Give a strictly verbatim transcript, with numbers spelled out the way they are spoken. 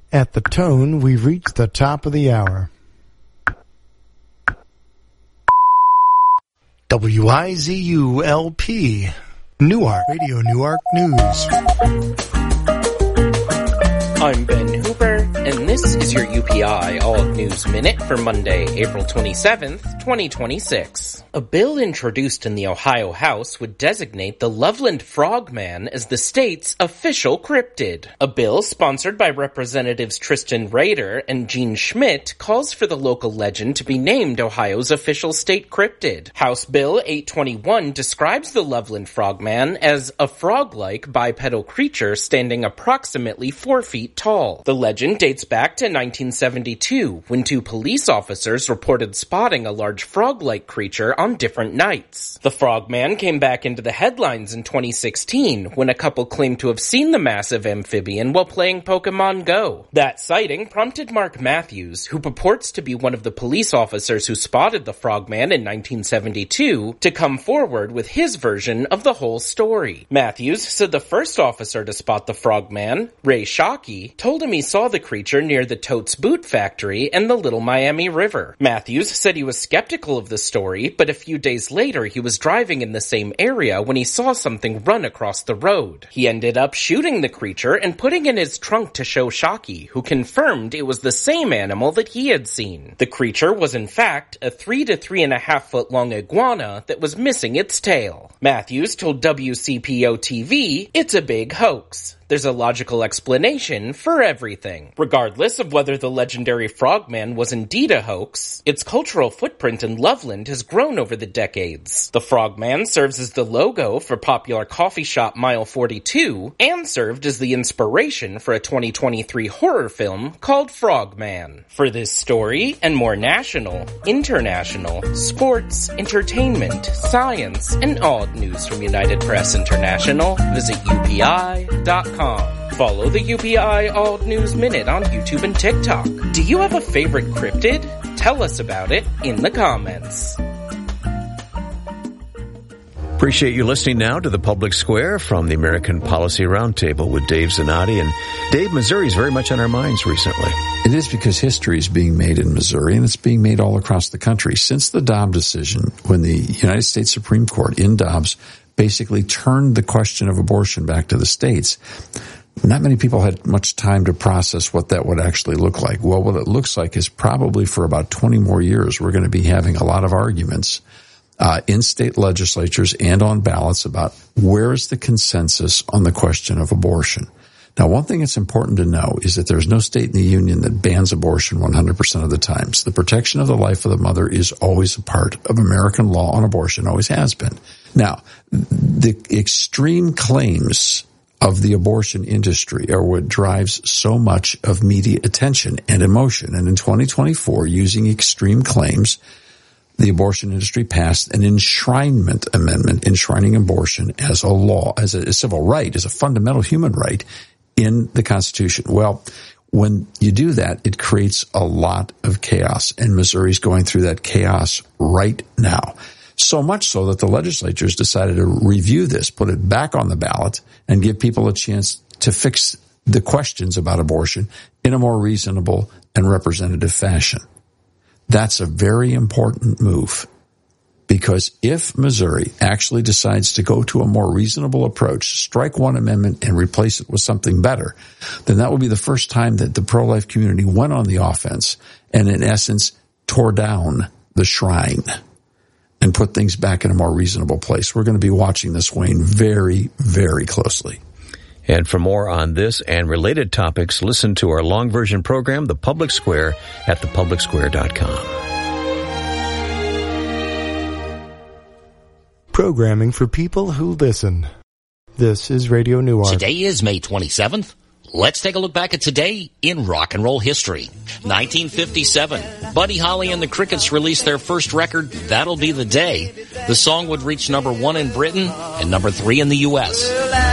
At the tone, we've reached the top of the hour. W I Z U L P, Newark, Radio Newark News. I'm Ben Hooper, and this is your U P I All News Minute for Monday, April twenty-seventh, twenty twenty-six. A bill introduced in the Ohio House would designate the Loveland Frogman as the state's official cryptid. A bill sponsored by Representatives Tristan Rader and Gene Schmidt calls for the local legend to be named Ohio's official state cryptid. House Bill eight twenty-one describes the Loveland Frogman as a frog-like bipedal creature standing approximately four feet tall. The legend dates back to nineteen seventy-two, when two police officers reported spotting a large frog-like creature on different nights. The Frogman came back into the headlines in twenty sixteen, when a couple claimed to have seen the massive amphibian while playing Pokemon Go. That sighting prompted Mark Matthews, who purports to be one of the police officers who spotted the Frogman in nineteen seventy-two, to come forward with his version of the whole story. Matthews said the first officer to spot the Frogman, Ray Shockey, told him he saw the creature near the Totes Boot Factory and the Little Miami River. Matthews said he was skeptical of the story, but a few days later he was driving in the same area when he saw something run across the road. He ended up shooting the creature and putting it in his trunk to show Shockey, who confirmed it was the same animal that he had seen. The creature was in fact a three to three and a half foot long iguana that was missing its tail. Matthews told W C P O T V, "It's a big hoax. There's a logical explanation for everything." Regardless of whether the legendary Frogman was indeed a hoax, its cultural footprint in Loveland has grown over the decades. The Frogman serves as the logo for popular coffee shop Mile forty-two, and served as the inspiration for a twenty twenty-three horror film called Frogman. For this story, and more national, international, sports, entertainment, science, and odd news from United Press International, visit U P I dot com. Follow the U P I All News Minute on YouTube and TikTok. Do you have a favorite cryptid? Tell us about it in the comments. Appreciate you listening now to the Public Square from the American Policy Roundtable with Dave Zanotti. And Dave, Missouri is very much on our minds recently. It is, because history is being made in Missouri, and it's being made all across the country. Since the Dobbs decision, when the United States Supreme Court in Dobbs basically turned the question of abortion back to the states, not many people had much time to process what that would actually look like. Well, what it looks like is probably for about twenty more years, we're going to be having a lot of arguments uh, in state legislatures and on ballots about where is the consensus on the question of abortion. Now, one thing that's important to know is that there's no state in the union that bans abortion one hundred percent of the time. So the protection of the life of the mother is always a part of American law on abortion, always has been. Now, the extreme claims of the abortion industry are what drives so much of media attention and emotion. And in twenty twenty-four, using extreme claims, the abortion industry passed an enshrinement amendment enshrining abortion as a law, as a, a civil right, as a fundamental human right in the Constitution. Well, when you do that, it creates a lot of chaos, and Missouri's going through that chaos right now. So much so that the legislatures decided to review this, put it back on the ballot, and give people a chance to fix the questions about abortion in a more reasonable and representative fashion. That's a very important move, because if Missouri actually decides to go to a more reasonable approach, strike one amendment and replace it with something better, then that will be the first time that the pro-life community went on the offense and, in essence, tore down the shrine and put things back in a more reasonable place. We're going to be watching this, Wayne, very, very closely. And for more on this and related topics, listen to our long version program, The Public Square, at the public square dot com. Programming for people who listen. This is Radio Newark. Today is May twenty-seventh. Let's take a look back at today in rock and roll history. nineteen fifty-seven, Buddy Holly and the Crickets released their first record, That'll Be the Day. The song would reach number one in Britain and number three in the U S